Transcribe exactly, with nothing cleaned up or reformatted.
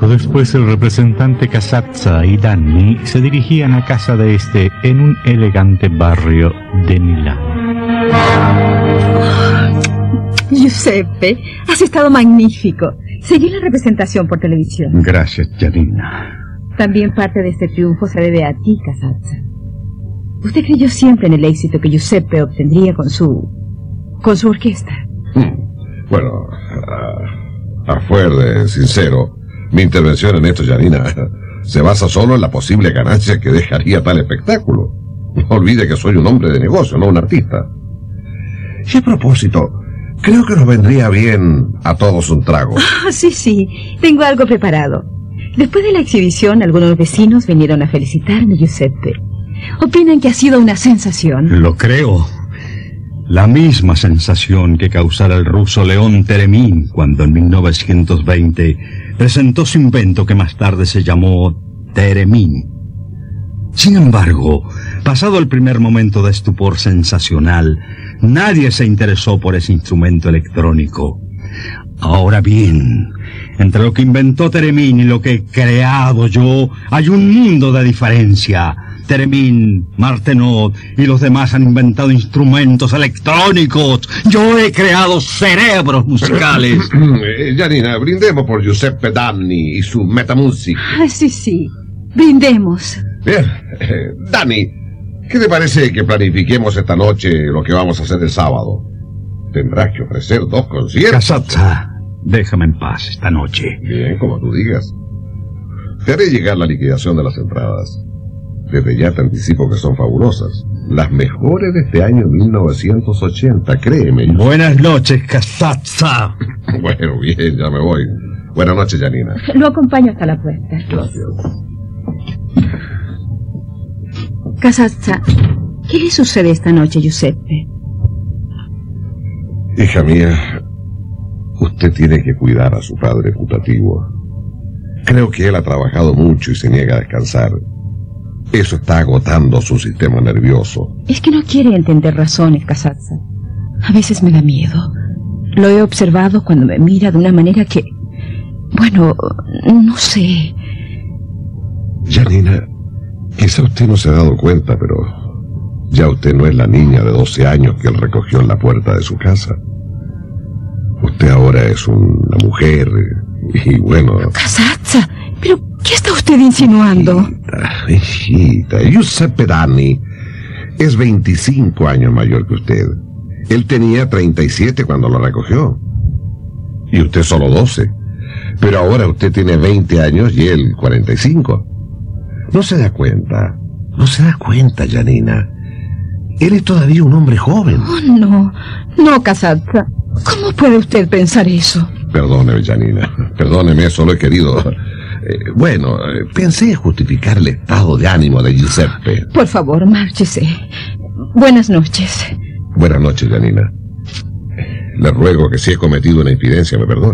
Poco después, el representante Casazza y Danny se dirigían a casa de este en un elegante barrio de Milán. Giuseppe, has estado magnífico. Seguí la representación por televisión. Gracias, Janina. También parte de este triunfo se debe a ti, Casazza. Usted creyó siempre en el éxito que Giuseppe obtendría con su... con su orquesta. Hmm. Bueno, a, a fuer de sincero, mi intervención en esto, Janina, se basa solo en la posible ganancia que dejaría tal espectáculo. No olvide que soy un hombre de negocio, no un artista. Y a propósito, creo que nos vendría bien a todos un trago. Ah, sí, sí, tengo algo preparado. Después de la exhibición, algunos vecinos vinieron a felicitarme, Giuseppe. Opinan que ha sido una sensación. Lo creo. La misma sensación que causara el ruso León Teremín cuando en mil novecientos veinte presentó su invento que más tarde se llamó Teremín. Sin embargo, pasado el primer momento de estupor sensacional, nadie se interesó por ese instrumento electrónico. Ahora bien, entre lo que inventó Teremín y lo que he creado yo, hay un mundo de diferencia. Teremín, Martenot y los demás han inventado instrumentos electrónicos. Yo he creado cerebros musicales. eh, Janina, brindemos por Giuseppe Danny y su Metamusic. Ah, sí, sí. Brindemos. Bien. Eh, Danny, ¿qué te parece que planifiquemos esta noche lo que vamos a hacer el sábado? Tendrás que ofrecer dos conciertos. Casazza, déjame en paz esta noche. Bien, como tú digas. Te haré llegar la liquidación de las entradas. Desde ya te anticipo que son fabulosas. Las mejores de este año mil novecientos ochenta, créeme. Buenas noches, Casazza. Bueno, bien, ya me voy. Buenas noches, Janina. Lo acompaño hasta la puerta. Gracias. Casazza, ¿qué le sucede esta noche, Giuseppe? Hija mía, usted tiene que cuidar a su padre putativo. Creo que él ha trabajado mucho y se niega a descansar. Eso está agotando su sistema nervioso. Es que no quiere entender razones, Casazza. A veces me da miedo. Lo he observado cuando me mira de una manera que... Bueno, no sé. Janina, quizá usted no se ha dado cuenta, pero ya usted no es la niña de doce años que él recogió en la puerta de su casa. Usted ahora es una mujer y bueno... Casazza, pero ¿qué está usted insinuando? Hijita, hijita, Giuseppe Danny es veinticinco años mayor que usted. Él tenía treinta y siete cuando lo recogió. Y usted solo doce. Pero ahora usted tiene veinte años y él cuarenta y cinco. No se da cuenta. No se da cuenta, Janina. Él es todavía un hombre joven. Oh, no. No, Casazza. ¿Cómo puede usted pensar eso? Perdóneme, Janina. Perdóneme, solo he querido... Eh, bueno, eh, pensé en justificar el estado de ánimo de Giuseppe. Por favor, márchese. Buenas noches. Buenas noches, Janina. Le ruego que si he cometido una infidencia me perdone.